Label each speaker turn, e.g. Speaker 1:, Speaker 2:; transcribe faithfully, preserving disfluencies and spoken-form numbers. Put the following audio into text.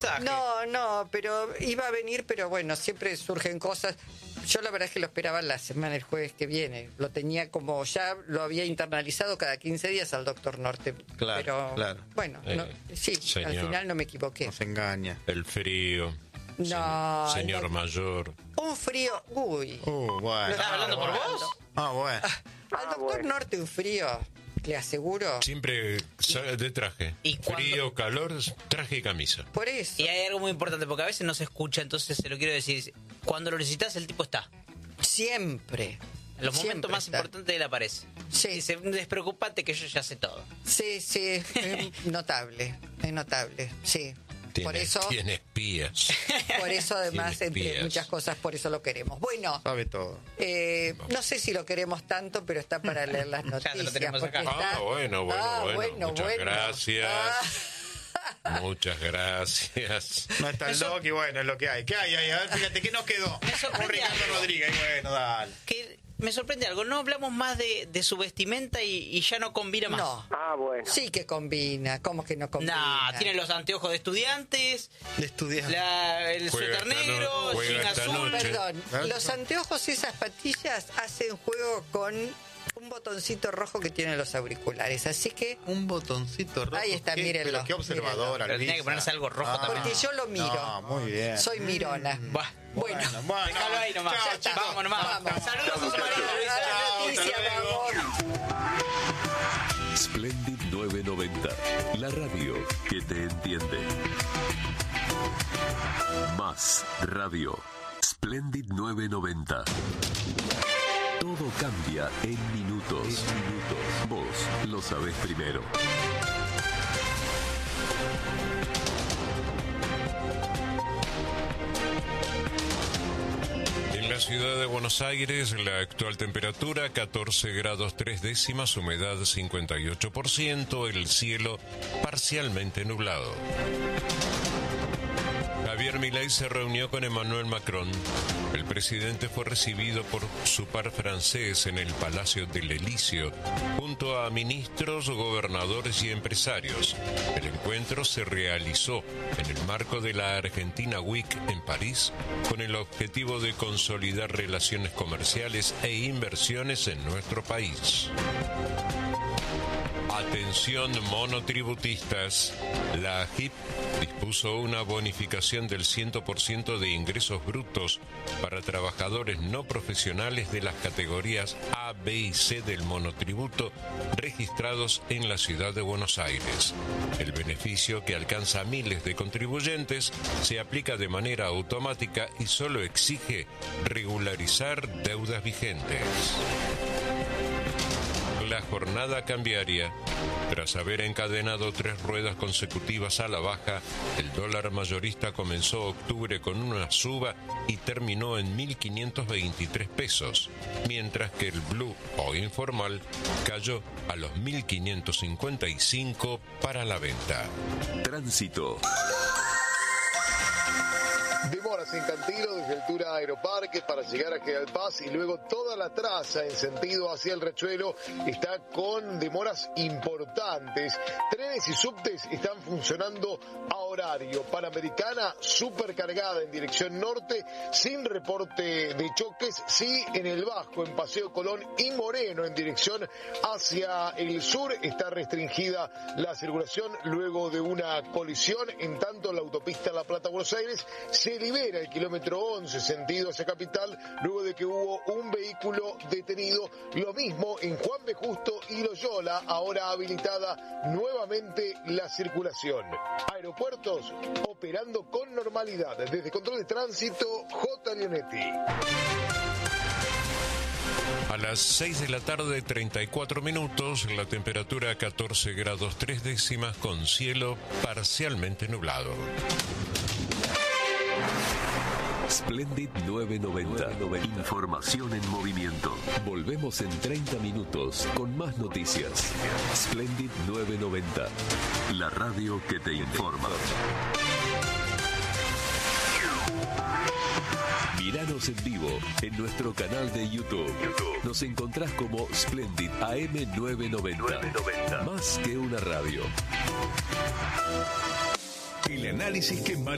Speaker 1: pasaje.
Speaker 2: No, no, pero iba a venir, pero bueno, siempre surgen cosas. Yo la verdad es que lo esperaba la semana, el jueves que viene. Lo tenía como, ya lo había internalizado cada quince días al doctor Norte.
Speaker 3: Claro,
Speaker 2: pero,
Speaker 3: claro.
Speaker 2: Bueno,
Speaker 4: Eh,
Speaker 2: no, sí,
Speaker 4: señor.
Speaker 2: al final no me equivoqué.
Speaker 3: Nos engaña.
Speaker 4: El frío.
Speaker 2: No,
Speaker 4: Señor
Speaker 2: no.
Speaker 4: mayor.
Speaker 2: Un frío, uy.
Speaker 3: Uh, bueno.
Speaker 2: Lo
Speaker 1: ¿Estás hablando por
Speaker 2: bueno.
Speaker 1: vos?
Speaker 3: Ah, bueno.
Speaker 2: Al doctor Norte un frío, le aseguro.
Speaker 4: Siempre sale de traje.
Speaker 1: ¿Y cuándo?
Speaker 4: Frío, calor, traje y camisa.
Speaker 2: Por eso.
Speaker 1: Y hay algo muy importante, porque a veces no se escucha, entonces se lo quiero decir. Cuando lo necesitas, el tipo está.
Speaker 2: Siempre.
Speaker 1: En los momentos
Speaker 2: Siempre
Speaker 1: más
Speaker 2: está.
Speaker 1: importantes él aparece.
Speaker 2: Sí.
Speaker 1: Dice, despreocupate que yo ya sé todo.
Speaker 2: Sí, sí, es notable, es notable, sí.
Speaker 4: Tiene,
Speaker 2: por eso,
Speaker 4: tiene espías.
Speaker 2: por eso además,
Speaker 4: Tiene
Speaker 2: entre
Speaker 4: espías.
Speaker 2: muchas cosas, por eso lo queremos. Bueno,
Speaker 3: Sabe todo.
Speaker 2: eh, no sé si lo queremos tanto, pero está para leer las
Speaker 1: Ya
Speaker 2: noticias.
Speaker 1: lo tenemos
Speaker 2: porque
Speaker 1: acá.
Speaker 2: está-
Speaker 4: Ah, bueno, bueno,
Speaker 2: Ah,
Speaker 4: bueno. Muchas
Speaker 2: bueno.
Speaker 4: gracias.
Speaker 2: Ah.
Speaker 4: Muchas gracias.
Speaker 3: No está el
Speaker 1: Eso-
Speaker 3: doc y bueno, es lo que hay. ¿Qué hay ahí? A ver, fíjate, ¿qué nos quedó?
Speaker 1: Me sorprende
Speaker 3: Un Ricardo
Speaker 1: algo.
Speaker 3: Rodríguez. Y bueno, dale.
Speaker 1: Que me sorprende algo. No hablamos más de, de su vestimenta y, y ya no combina más.
Speaker 2: No,
Speaker 5: Ah, bueno.
Speaker 2: sí que combina, ¿cómo que no combina?
Speaker 1: Nah, tiene los anteojos de estudiantes,
Speaker 3: De estudiar.
Speaker 1: la, el
Speaker 4: Juega
Speaker 1: suéter
Speaker 4: esta
Speaker 1: negro,
Speaker 4: no- juega
Speaker 1: jean
Speaker 4: esta
Speaker 1: azul.
Speaker 4: noche.
Speaker 2: Perdón,
Speaker 3: ¿Eh?
Speaker 2: los anteojos y esas patillas hacen juego con un botoncito rojo que tienen los auriculares, así que
Speaker 3: Un botoncito rojo.
Speaker 2: Ahí está,
Speaker 3: ¿Qué?
Speaker 2: mírenlo,
Speaker 3: Pero qué observadora,
Speaker 1: Pero tenía que
Speaker 3: Luisa.
Speaker 1: ponerse algo rojo también.
Speaker 2: porque yo lo miro.
Speaker 3: No, muy bien.
Speaker 2: Soy mirona.
Speaker 1: Bah,
Speaker 2: Bueno,
Speaker 3: bueno,
Speaker 1: déjalo ahí nomás.
Speaker 3: chao,
Speaker 1: Ya está,
Speaker 3: chicos.
Speaker 1: vamos nomás.
Speaker 2: Vamos.
Speaker 1: Saludos a su marido,
Speaker 2: a
Speaker 1: Luisa.
Speaker 2: la
Speaker 3: Chao,
Speaker 2: noticia,
Speaker 3: hasta luego.
Speaker 2: vamos.
Speaker 6: Splendid novecientos noventa, la radio que te entiende. Más radio. Splendid novecientos noventa. Todo cambia en minutos. En minutos. Vos lo sabés primero.
Speaker 4: En la ciudad de Buenos Aires, la actual temperatura catorce grados tres décimas, humedad cincuenta y ocho por ciento, el cielo parcialmente nublado. Javier Milei se reunió con Emmanuel Macron. El presidente fue recibido por su par francés en el Palacio del Elíseo, junto a ministros, gobernadores y empresarios. El encuentro se realizó en el marco de la Argentina Week en París, con el objetivo de consolidar relaciones comerciales e inversiones en nuestro país. Atención monotributistas, la A G I P dispuso una bonificación del cien por ciento de ingresos brutos para trabajadores no profesionales de las categorías A, B y C del monotributo registrados en la ciudad de Buenos Aires. El beneficio, que alcanza a miles de contribuyentes, se aplica de manera automática y solo exige regularizar deudas vigentes. La jornada cambiaria. Tras haber encadenado tres ruedas consecutivas a la baja, el dólar mayorista comenzó octubre con una suba y terminó en mil quinientos veintitrés pesos, mientras que el blue o informal cayó a los mil quinientos cincuenta y cinco para la venta.
Speaker 6: Tránsito.
Speaker 7: Demoras en Cantilo desde altura Aeroparque para llegar a General Paz y luego toda la traza en sentido hacia el Riachuelo está con demoras importantes. Trenes y subtes están funcionando a horario. Panamericana supercargada en dirección norte sin reporte de choques. Sí, en el Bajo, en Paseo Colón y Moreno en dirección hacia el sur está restringida la circulación luego de una colisión. En tanto, la autopista La Plata-Buenos Aires se libera el kilómetro once sentido hacia capital luego de que hubo un vehículo detenido. Lo mismo en Juan B. Justo y Loyola, ahora habilitada nuevamente la circulación. Aeropuertos operando con normalidad. Desde Control de Tránsito, J. Leonetti.
Speaker 4: A las seis de la tarde, treinta y cuatro minutos, la temperatura catorce grados tres décimas con cielo parcialmente nublado.
Speaker 6: Splendid novecientos noventa. Información en movimiento. Volvemos en treinta minutos con más noticias. Splendid novecientos noventa. La radio que te informa. Míranos en vivo en nuestro canal de YouTube. Nos encontrás como Splendid A M novecientos noventa. Más que una radio.
Speaker 8: El análisis que